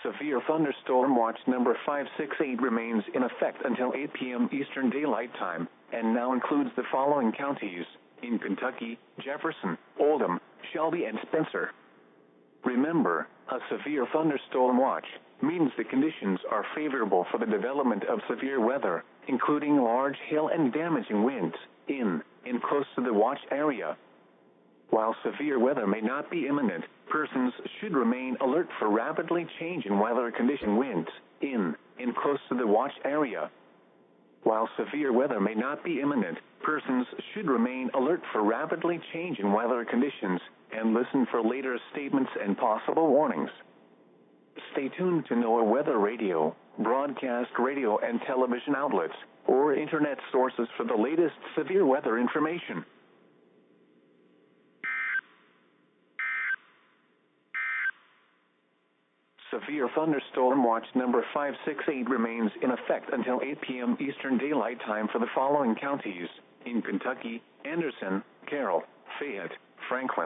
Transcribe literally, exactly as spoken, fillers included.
severe thunderstorm watch number five six eight remains in effect until eight p m Eastern Daylight Time, and now includes the following counties: in Kentucky, Jefferson, Oldham, Shelby, and Spencer. Remember, a severe thunderstorm watch means the conditions are favorable for the development of severe weather, including large hail and damaging winds, in and close to the watch area. While severe weather may not be imminent, persons should remain alert for rapidly changing weather condition winds, in and close to the watch area. While severe weather may not be imminent, persons should remain alert for rapidly changing weather conditions and listen for later statements and possible warnings. Stay tuned to NOAA Weather Radio, broadcast radio and television outlets, or internet sources for the latest severe weather information. Severe thunderstorm watch number five six eight remains in effect until eight p m Eastern Daylight Time for the following counties: in Kentucky, Anderson, Carroll, Fayette, Franklin,